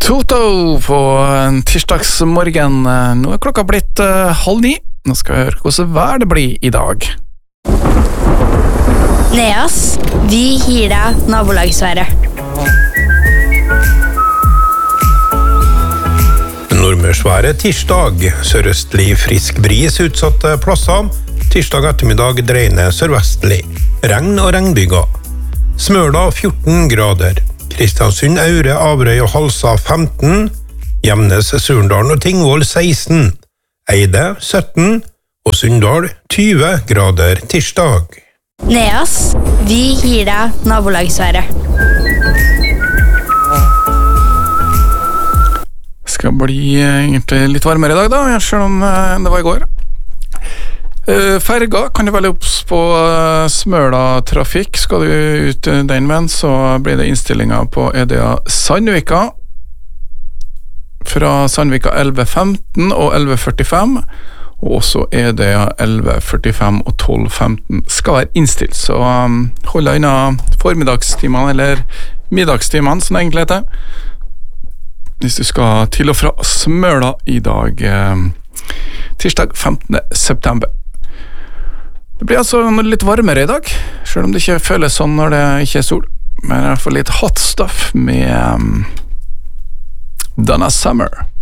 Toto på en tirsdagsmorgen. Nå klokka blitt 8:30. Nå skal jeg høre hvordan vær det blir i dag. Neas, vi gir deg nabolagsværet. Nordmørsværet tirsdag. Sørøstlig frisk bris utsatte plasser. Tirsdag ettermiddag dreiende sørvestlig. Regn og regnbyger. Smøla 14 grader. Kristiansund, Aure, Averøy og Halsa 15. Gjemnes, Surndalen og Tingvoll 16. Eide 17. Og Sunndal 20 grader tirsdag. Neas, vi gir deg nabolagsværet. Det skal bli egentlig litt varmere i dag da, selv om det var i går. Ferga kan du velge opp på Smøla trafikk. Skal du ut den veien, så blir det innstillinger på EDA Sandvika fra Sandvika 11.15 og 11.45, og også EDA 11.45 og 12.15 skal være innstilt, så hold deg unna formiddagstimene eller middagstimene som det egentlig heter, hvis du skal til og fra Smøla i dag, tirsdag 15. september. Det blir altså litt varmere i dag, selv om det ikke føles sånn når det ikke er sol. Men i hvert fall litt hot stuff med Donna Summer.